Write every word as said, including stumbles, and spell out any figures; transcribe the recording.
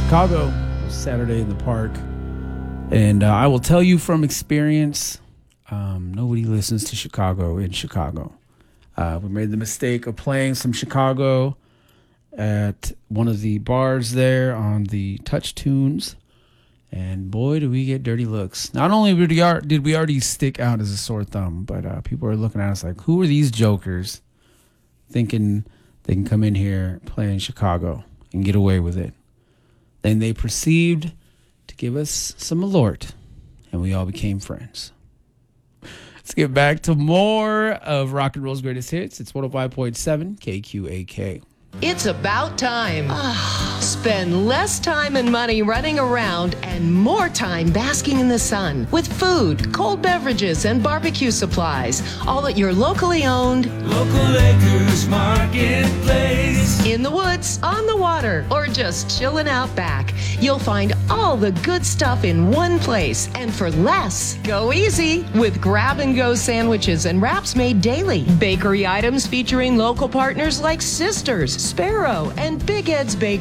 Chicago, Saturday in the park. And uh, I will tell you from experience, um, nobody listens to Chicago in Chicago. Uh, we made the mistake of playing some Chicago at one of the bars there on the Touch Tunes. And boy, do we get dirty looks. Not only did we, ar- did we already stick out as a sore thumb, but uh, people are looking at us like, who are these jokers thinking they can come in here, play in Chicago, and get away with it? Then they proceeded to give us some alort, and we all became friends. Let's get back to more of Rock and Roll's greatest hits. It's one oh five point seven K Q A K. It's about time. Spend less time and money running around and more time basking in the sun with food, cold beverages, and barbecue supplies. All at your locally owned Local Acres Marketplace. in the woods, on the water, or just chilling out back. You'll find all the good stuff in one place and for less. Go easy with grab-and-go sandwiches and wraps made daily. Bakery items featuring local partners like Sisters, Sparrow, and Big Ed's Bakery.